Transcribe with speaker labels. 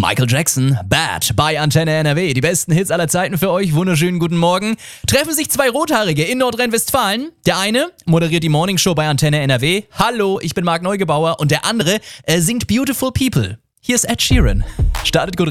Speaker 1: Michael Jackson, Bad bei Antenne NRW. Die besten Hits aller Zeiten für euch. Wunderschönen guten Morgen. Treffen sich zwei Rothaarige in Nordrhein-Westfalen. Der eine moderiert die Morningshow bei Antenne NRW. Hallo, ich bin Marc Neugebauer. Und der andere singt Beautiful People. Hier ist Ed Sheeran. Startet gut rein.